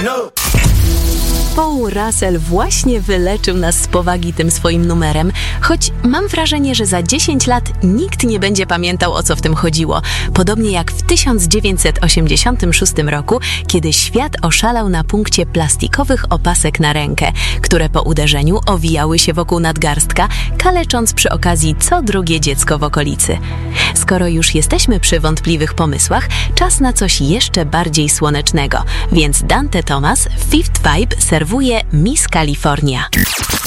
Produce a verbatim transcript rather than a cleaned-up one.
Paul Russell właśnie wyleczył nas z powagi tym swoim numerem, choć mam wrażenie, że za dziesięć lat nikt nie będzie pamiętał, o co w tym chodziło. Podobnie jak w tysiąc dziewięćset osiemdziesiątym szóstym roku, kiedy świat oszalał na punkcie plastikowych opasek na rękę, które po uderzeniu owijały się wokół nadgarstka, kalecząc przy okazji co drugie dziecko w okolicy. Skoro już jesteśmy przy wątpliwych pomysłach, czas na coś jeszcze bardziej słonecznego, więc Dante Thomas Fifth Vibe serwuje Miss California.